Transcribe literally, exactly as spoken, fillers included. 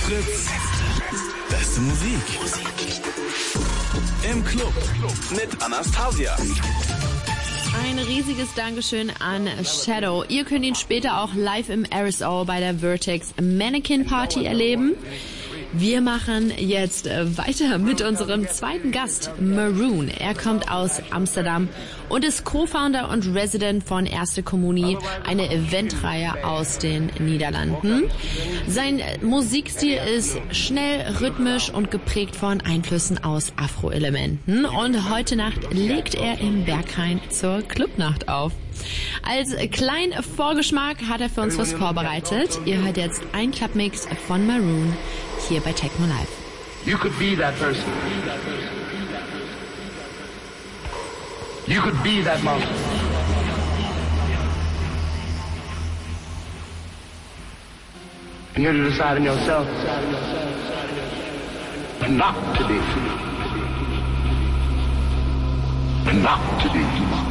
Fritz. Beste Musik. Im Club mit Anastasia. Ein riesiges Dankeschön an Shadow. Ihr könnt ihn später auch live im R S O bei der Vertex Mannequin Party erleben. Wir machen jetzt weiter mit unserem zweiten Gast, Maroon. Er kommt aus Amsterdam und ist Co-Founder und Resident von Erste Communie, eine Eventreihe aus den Niederlanden. Sein Musikstil ist schnell, rhythmisch und geprägt von Einflüssen aus Afro-Elementen. Und heute Nacht legt er im Berghain zur Clubnacht auf. Als kleinen Vorgeschmack hat er für uns was vorbereitet. Ihr hört jetzt einen Clubmix von Maroon hier bei Techno Live. You could be that person. You could be that monster. And you have to decide in yourself not to be. Not to be.